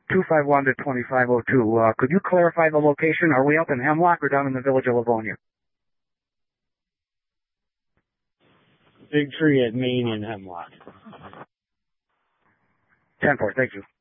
251 to 2502. Could you clarify the location? Are we up in Hemlock or down in the village of Livonia? Big tree at Main and Hemlock. 10-4, thank you.